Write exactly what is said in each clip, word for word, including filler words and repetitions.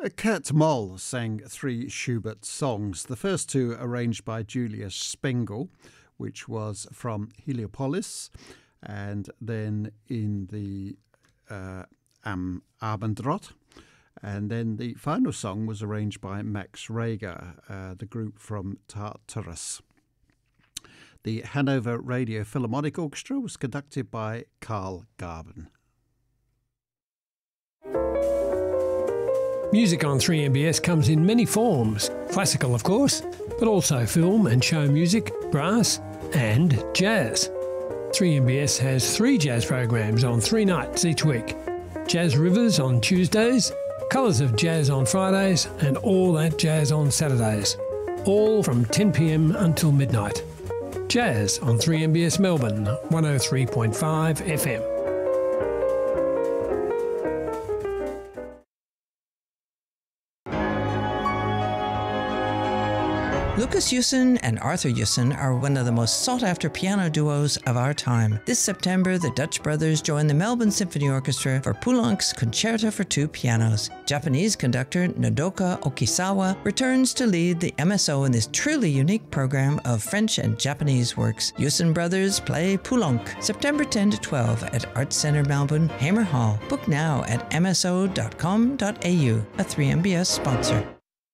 Kurt Moll sang three Schubert songs, the first two arranged by Julius Spengel, which was from Heliopolis, and then in the uh, Am Abendrot. And then the final song was arranged by Max Reger, uh, the group from Tartarus. The Hanover Radio Philharmonic Orchestra was conducted by Carl Garben. Music on three M B S comes in many forms. Classical, of course, but also film and show music, brass and jazz. three M B S has three jazz programs on three nights each week. Jazz Rivers on Tuesdays, Colours of Jazz on Fridays and All That Jazz on Saturdays. All from ten p m until midnight. Jazz on three M B S Melbourne, one oh three point five F M. Lucas Yusen and Arthur Yusen are one of the most sought-after piano duos of our time. This September, the Dutch brothers join the Melbourne Symphony Orchestra for Poulenc's Concerto for Two Pianos. Japanese conductor Nodoka Okisawa returns to lead the M S O in this truly unique program of French and Japanese works. Yusen brothers play Poulenc, September tenth to twelfth at Arts Centre Melbourne, Hamer Hall. Book now at m s o dot com dot a u, a three M B S sponsor.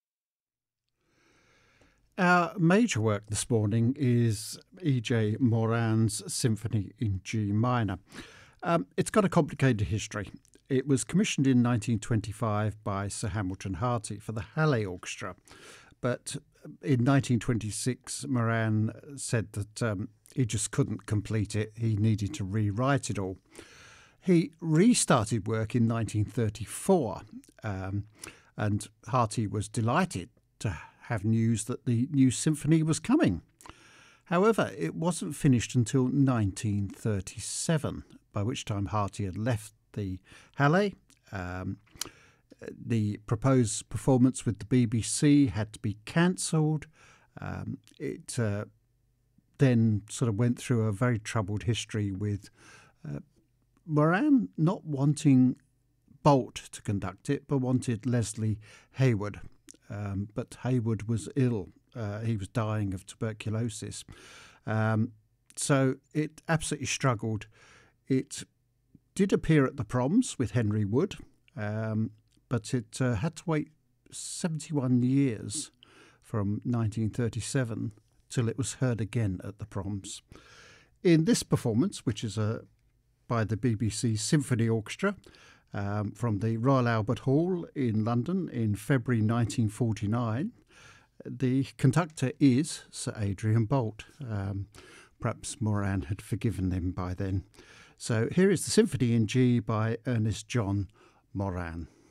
Our major work this morning is E J Morin's Symphony in G minor. Um, it's got a complicated history. It was commissioned in nineteen twenty-five by Sir Hamilton Harty for the Halle Orchestra, but in nineteen twenty-six Morin said that um, he just couldn't complete it. He needed to rewrite it all. He restarted work in nineteen thirty-four, um, and Harty was delighted to have news that the new symphony was coming. However, it wasn't finished until nineteen thirty-seven, by which time Harty had left the Halle. Um, the proposed performance with the B B C had to be cancelled. Um, it uh, then sort of went through a very troubled history with uh, Morin not wanting Bolt to conduct it, but wanted Leslie Hayward. Um, but Hayward was ill. Uh, he was dying of tuberculosis. Um, so it absolutely struggled. It did appear at the Proms with Henry Wood, um, but it uh, had to wait seventy-one years from nineteen thirty-seven till it was heard again at the Proms. In this performance, which is a, by the B B C Symphony Orchestra, Um, from the Royal Albert Hall in London in February nineteen forty-nine. The conductor is Sir Adrian Boult. Um, perhaps Morin had forgiven him by then. So here is the Symphony in G by Ernest John Morin.